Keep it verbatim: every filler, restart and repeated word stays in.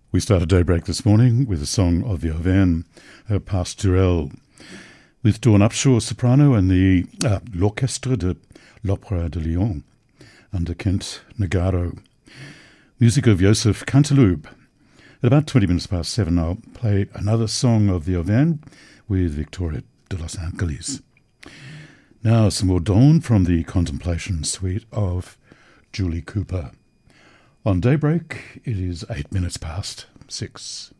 We started Daybreak this morning with a song of the Auvergne, uh, Pasturel, with Dawn Upshaw soprano and the uh, L'Orchestre de l'Opéra de Lyon under Kent Nagaro. Music of Joseph Canteloube. At about twenty minutes past seven, I'll play another song of the Auvergne with Victoria de Los Angeles. Now some more Dawn from the Contemplation Suite of Julie Cooper. On Daybreak, it is eight minutes past six.